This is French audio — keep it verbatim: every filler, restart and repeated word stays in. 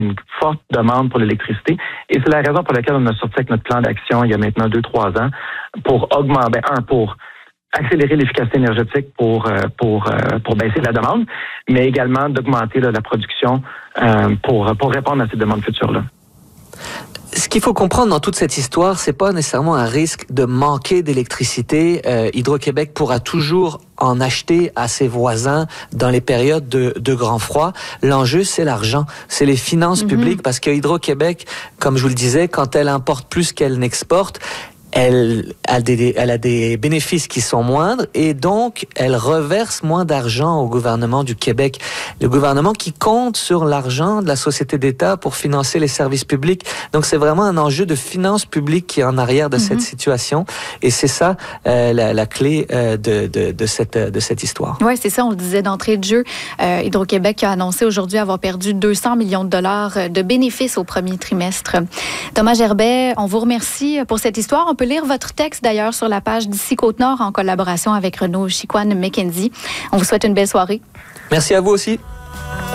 une forte demande pour l'électricité. Et c'est la raison pour laquelle on a sorti avec notre plan d'action il y a maintenant deux, trois ans pour augmenter, ben, un, pour accélérer l'efficacité énergétique pour pour pour baisser la demande, mais également d'augmenter là, la production euh, pour pour répondre à ces demandes futures-là. Ce qu'il faut comprendre dans toute cette histoire, c'est pas nécessairement un risque de manquer d'électricité. Euh, Hydro-Québec pourra toujours en acheter à ses voisins dans les périodes de, de grand froid. L'enjeu, c'est l'argent, c'est les finances mm-hmm. publiques, parce que Hydro-Québec, comme je vous le disais, quand elle importe plus qu'elle n'exporte, Elle a, des, elle a des bénéfices qui sont moindres et donc elle reverse moins d'argent au gouvernement du Québec. Le gouvernement qui compte sur l'argent de la société d'État pour financer les services publics. Donc c'est vraiment un enjeu de finances publiques qui est en arrière de mm-hmm. cette situation et c'est ça euh, la, la clé euh, de, de, de, cette, de cette histoire. Oui, c'est ça, on le disait d'entrée de jeu. Euh, Hydro-Québec a annoncé aujourd'hui avoir perdu deux cents millions de dollars de bénéfices au premier trimestre. Thomas Gerbet, on vous remercie pour cette histoire. On peut lire votre texte d'ailleurs sur la page d'Ici Côte-Nord en collaboration avec Renaud Chicoine Mackenzie. On vous souhaite une belle soirée. Merci à vous aussi.